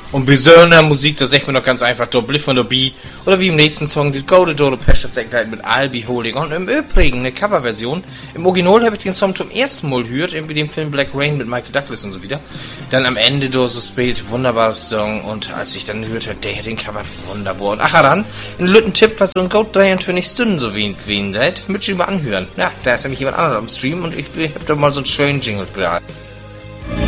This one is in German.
Und bei so einer Musik, da sagt man doch ganz einfach, do Bliff und do Be. Oder wie im nächsten Song, die Golden Dole Passion halt mit I'll Be Holding. Und im Übrigen eine Coverversion. Im Original habe ich den Song zum ersten Mal gehört, in dem Film Black Rain mit Michael Douglas und so wieder. Dann am Ende do so spät, wunderbares Song. Und als ich dann gehört habe, der hat den Cover wunderbar. Und ach dann, ein lütten Tipp, was so ein Goat 23 Stunden so wie seid, müsst ihr mal anhören. Ja, da ist nämlich jemand anderes am Stream und ich hab da mal so einen schönen Jingle bereit.